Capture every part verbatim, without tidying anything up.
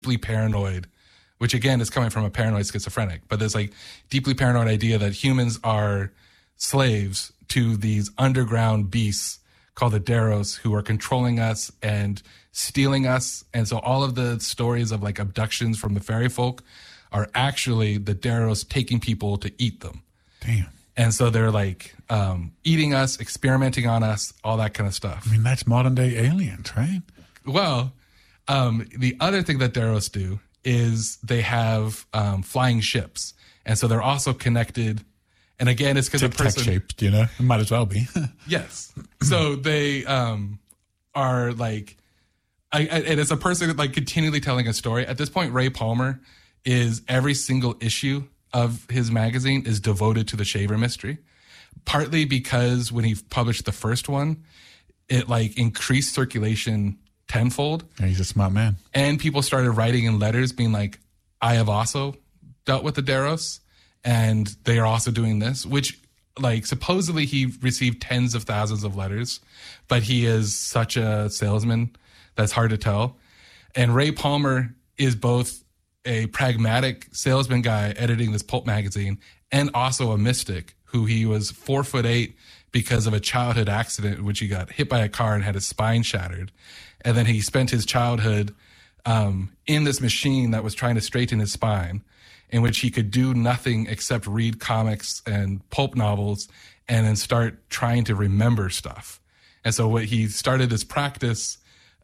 deeply paranoid, which again is coming from a paranoid schizophrenic, but there's like deeply paranoid idea that humans are slaves to these underground beasts called the Deros who are controlling us and stealing us. And so all of the stories of like abductions from the fairy folk are actually the Deros taking people to eat them. Damn. And so they're like um, eating us, experimenting on us, all that kind of stuff. I mean, that's modern day aliens, right? Well, um, the other thing that Deros do is they have um, flying ships. And so they're also connected. And again, it's because the person... shaped, you know? It might as well be. Yes. So they um, are like... I, I, and it's a person like continually telling a story. At this point, Ray Palmer is every single issue of his magazine is devoted to the Shaver mystery. Partly because when he published the first one, it like increased circulation tenfold. Yeah, he's a smart man. And people started writing in letters being like, I have also dealt with the Deros and they are also doing this, which like supposedly he received tens of thousands of letters, but he is such a salesman that's hard to tell. And Ray Palmer is both a pragmatic salesman guy editing this pulp magazine and also a mystic who he was four foot eight because of a childhood accident in which he got hit by a car and had his spine shattered. And then he spent his childhood um, in this machine that was trying to straighten his spine, in which he could do nothing except read comics and pulp novels and then start trying to remember stuff. And so what he started this practice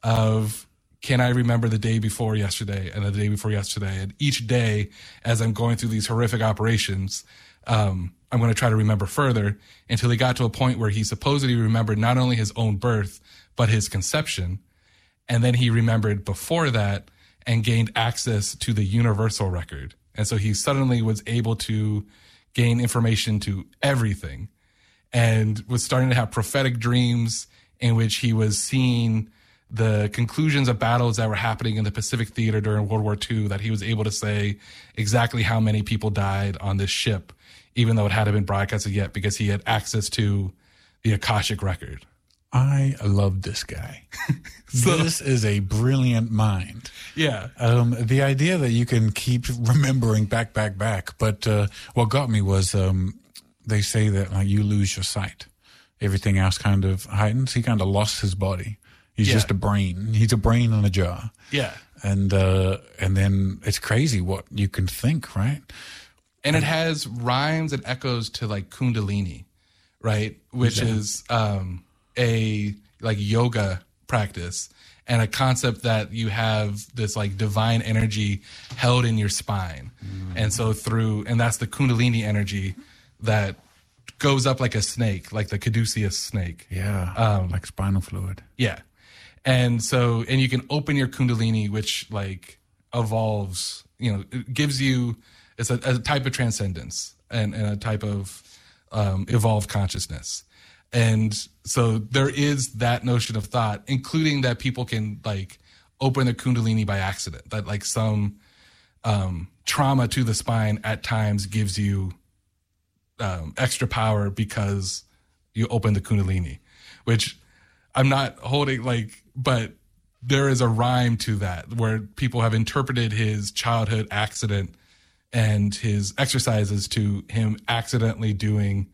of, can I remember the day before yesterday and the day before yesterday? And each day, as I'm going through these horrific operations, um, I'm going to try to remember further until he got to a point where he supposedly remembered not only his own birth, but his conception. And then he remembered before that and gained access to the universal record. And so he suddenly was able to gain information to everything and was starting to have prophetic dreams in which he was seeing the conclusions of battles that were happening in the Pacific Theater during World War Two, that he was able to say exactly how many people died on this ship, even though it hadn't been broadcasted yet, because he had access to the Akashic record. I love this guy. So, this is a brilliant mind. Yeah. Um, the idea that you can keep remembering back, back, back. But uh, what got me was um, they say that like you lose your sight. Everything else kind of heightens. He kind of lost his body. He's yeah. just a brain. He's a brain in a jar. Yeah. And uh, and then it's crazy what you can think, right? And it has rhymes and echoes to like Kundalini, right? Which yeah. is um, a like yoga practice and a concept that you have this like divine energy held in your spine. Mm. And so through, and that's the Kundalini energy that goes up like a snake, like the caduceus snake. Yeah. Um, like spinal fluid. Yeah. And so, and you can open your Kundalini, which like evolves, you know, it gives you, it's a, a type of transcendence and, and a type of um, evolved consciousness. And so there is that notion of thought, including that people can like open their Kundalini by accident, that like some um, trauma to the spine at times gives you um, extra power because you open the Kundalini, which I'm not holding like, but there is a rhyme to that where people have interpreted his childhood accident and his exercises to him accidentally doing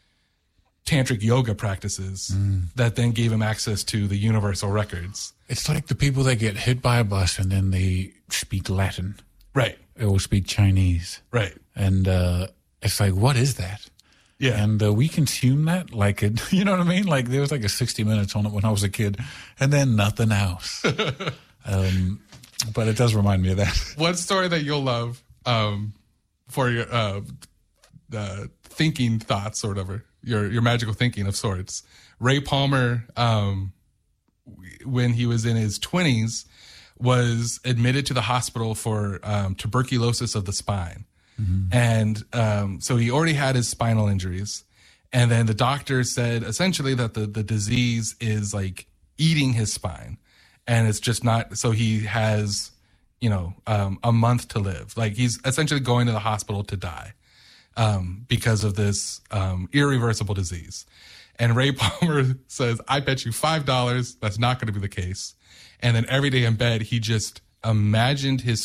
tantric yoga practices mm. that then gave him access to the universal records. It's like the people that get hit by a bus and then they speak Latin. Right. Or speak Chinese. Right. And uh, it's like, what is that? Yeah. And uh, we consume that like it, you know what I mean? Like there was like a sixty minutes on it when I was a kid and then nothing else. um, but it does remind me of that. One story that you'll love um, for your uh, uh, thinking thoughts or whatever, your, your magical thinking of sorts. Ray Palmer, um, when he was in his twenties, was admitted to the hospital for um, tuberculosis of the spine. Mm-hmm. And um, so he already had his spinal injuries. And then the doctor said essentially that the, the disease is like eating his spine. And it's just not, so he has, you know, um, a month to live. Like he's essentially going to the hospital to die um, because of this um, irreversible disease. And Ray Palmer says, I bet you five dollars that's not going to be the case. And then every day in bed, he just imagined his